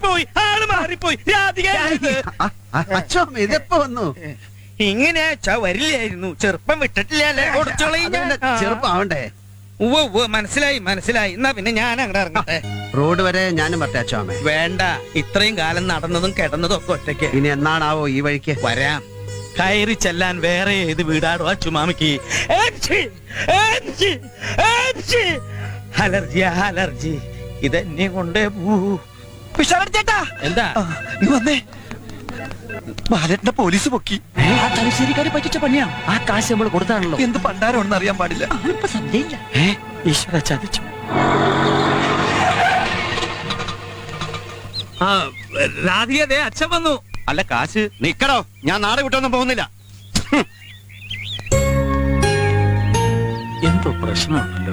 മാറിപ്പോയി, ആള് മാറിപ്പോയി. രാധിക അച്ഛോ ഇതെപ്പോ വന്നു? ഇങ്ങനെ വരില്ലായിരുന്നു. ചെറുപ്പം വിട്ടിട്ടില്ലേ? ചെറുപ്പം ആവണ്ടേ? മനസ്സിലായി മനസ്സിലായി. എന്നാ പിന്നെ ഞാൻ അങ്ങോട്ട് ഇറങ്ങട്ടെ. റോഡ് വരെ ഞാനും വരട്ടെ അച്ഛാമേ? വേണ്ട, ഇത്രയും കാലം നടന്നതും കിടന്നതും ഒക്കെ ഒറ്റയ്ക്ക്. ഇനി എന്നാണാവോ ഈ വഴിക്ക് വരാം. കയറി ചെല്ലാൻ വേറെ ഏത് വീടാടോ അച്ചുമാമിക്ക്? Allergy allergy. ഇതെന്നെ കൊണ്ടേ ചേട്ടാ എന്താ വന്നേ? ബാലേട്ടനെ പോലീസ് പൊക്കി. ആ തലശ്ശേരിക്കാരെ പറ്റിച്ച പണിയാ. ആ കാശ് നമ്മൾ കൊടുത്താണല്ലോ. എന്ത് പണ്ടാരമാണെന്ന് അറിയാൻ പാടില്ല. ഈശ്വര ചതിച്ചു. രാധികതേ അച്ഛൻ വന്നു. അല്ല കാശ് നിക്കടോ, ഞാൻ നാട് വിട്ടൊന്നും പോകുന്നില്ല. എന്തോ പ്രശ്നമുണ്ടല്ലോ.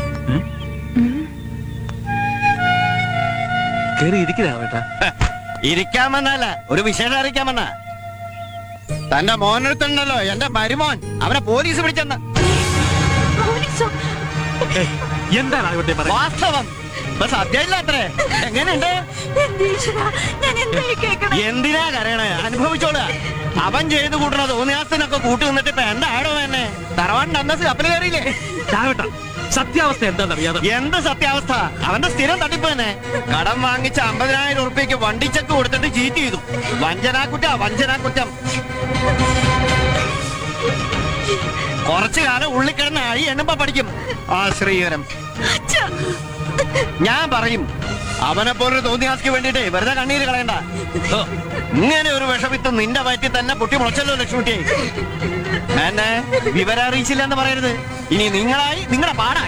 കേറി ഇരിക്കാവേട്ടാ. ഇരിക്കാമെന്നല്ല, ഒരു വിശേഷം അറിയിക്കാമെന്ന. തന്റെ മോനെടുത്തുണ്ടല്ലോ എന്റെ മരുമോൻ, അവനെ പോലീസ് പിടിച്ചെന്ന്. എന്താണ് ഇവിടെ പറയുന്നത്? വാസ്തവം സത്യമില്ല അത്രേ. എങ്ങനെയുണ്ട്? എന്തിനാ കരയണേ? അനുഭവിച്ചോളാ. അവൻ ചെയ്തു കൂട്ടണ തോന്നിയാസത്തിനൊക്കെ കൂട്ടു നിന്നിട്ട് ഇപ്പൊ എന്താണോ എന്നെ? തറവാടിന്റെ അന്തസ് കപ്പല് കയറിയില്ലേ? സത്യാവസ്ഥ എന്താണെന്നറിയാതെ. എന്ത് സത്യാവസ്ഥ? അവന്റെ സ്ഥിരം തട്ടിപ്പ് തന്നെ. കടം വാങ്ങിച്ച 50,000 ഉറുപ്പിക്ക് വണ്ടിച്ചക്ക് കൊടുത്തിട്ട് ചീറ്റ് ചെയ്തു. വഞ്ചനാക്കുറ്റം. കുറച്ചു കാലം ഉള്ളിൽ കിടന്ന് അഴി എണ്ണുമ്പോ പഠിക്കും ആ ശ്രീകരം. ഞാൻ പറയും, അവനെ പോലൊരു തോന്നിയാസ്ക്ക് വേണ്ടിട്ടേ വെറുതെ കണ്ണീര് കളയണ്ട. ഇങ്ങനെ ഒരു വിഷവിത്ത് നിന്റെ വയറ്റിൽ തന്നെ പൊട്ടി മുളച്ചല്ലോ ലക്ഷ്മിട്ടി. എന്നെ വിവരം അറിയിച്ചില്ല എന്ന് പറയരുത്. ഇനി നിങ്ങളായി നിങ്ങളുടെ പാടായി.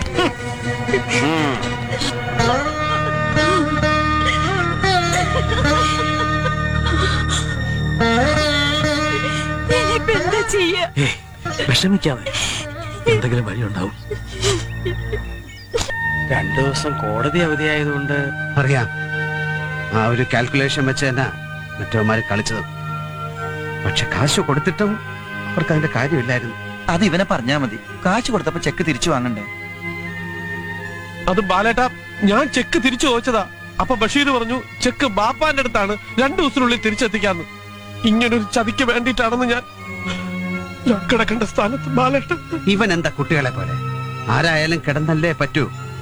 വിഷമിക്കാതെ, എന്തെങ്കിലും വഴിയുണ്ടാവും. 2 ദിവസം കോടതി അവധിയായതുകൊണ്ട് അറിയാം. ആ ഒരു കാൽക്കുലേഷൻ വെച്ച് തന്നെ മറ്റവന്മാര് കളിച്ചതും. പക്ഷെ കാശ് കൊടുത്തിട്ടും അവർക്ക് അതിന്റെ കാര്യമില്ലായിരുന്നു. അത് ഇവനെ പറഞ്ഞാ മതി. കാശ് കൊടുത്തപ്പോ ചെക്ക് തിരിച്ചു വാങ്ങണ്ടേ? അത് ബാലേട്ടാ, ഞാൻ ചെക്ക് തിരിച്ചു ചോദിച്ചതാ. അപ്പൊ ബഷീർ പറഞ്ഞു ചെക്ക് ബാപ്പാന്റെ അടുത്താണ്, 2 ദിവസത്തിനുള്ളിൽ തിരിച്ചെത്തിക്കാന്ന്. ഇങ്ങനൊരു ചതിക്ക് വേണ്ടിയിട്ടാണെന്ന് ഞാൻ കിടക്കേണ്ട സ്ഥാനത്ത് ബാലേട്ട. ഇവൻ എന്താ കുട്ടികളെ പോലെ? ആരായാലും കിടന്നല്ലേ പറ്റൂ.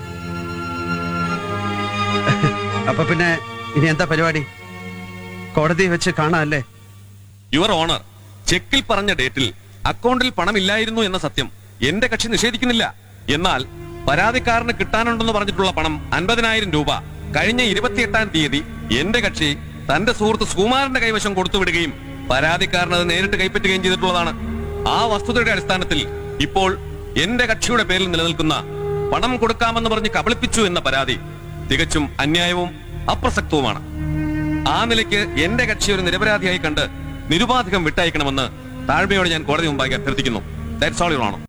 അപ്പൊ പിന്നെ ഇനി എന്താ പരിപാടി? കോടതി വെച്ച് കാണാല്ലേ? യുവർ ഓണർ, ചെക്കിൽ പറഞ്ഞ ഡേറ്റിൽ അക്കൗണ്ടിൽ പണമില്ലായിരുന്നു എന്ന സത്യം എന്റെ കക്ഷി നിഷേധിക്കുന്നില്ല. എന്നാൽ പരാതിക്കാരന് കിട്ടാനുണ്ടെന്ന് പറഞ്ഞിട്ടുള്ള പണം 50,000 രൂപ കഴിഞ്ഞ 28-ാം തീയതി എന്റെ കക്ഷി തന്റെ സുഹൃത്ത് സുകുമാരന്റെ കൈവശം കൊടുത്തുവിടുകയും പരാതിക്കാരനത് നേരിട്ട് കൈപ്പറ്റുകയും ചെയ്തിട്ടുള്ളതാണ്. ആ വസ്തുതയുടെ അടിസ്ഥാനത്തിൽ ഇപ്പോൾ എന്റെ കക്ഷിയുടെ പേരിൽ നിലനിൽക്കുന്ന പണം കൊടുക്കാമെന്ന് പറഞ്ഞ് കബളിപ്പിച്ചു എന്ന പരാതി തികച്ചും അന്യായവും അപ്രസക്തവുമാണ്. ആ നിലയ്ക്ക് എന്റെ കക്ഷി ഒരു നിരപരാധിയായി കണ്ട് നിരുപാധികം വിട്ടയക്കണമെന്ന് താഴ്മയോടെ ഞാൻ കോടതി മുമ്പാകെ അഭ്യർത്ഥിക്കുന്നു. That's all your honour.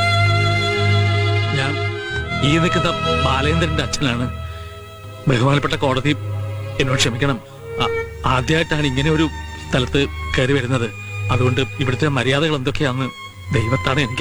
ഞാൻ ഈ നിൽക്കുന്ന ബാലേന്ദ്രന്റെ അച്ഛനാണ്. ബഹുമാനപ്പെട്ട കോടതി എന്നോട് ക്ഷമിക്കണം. ആദ്യമായിട്ടാണ് ഇങ്ങനെ ഒരു സ്ഥലത്ത് കയറി വരുന്നത്. അതുകൊണ്ട് ഇവിടുത്തെ മര്യാദകൾ എന്തൊക്കെയാണെന്ന് ദൈവത്താണ് എനിക്ക്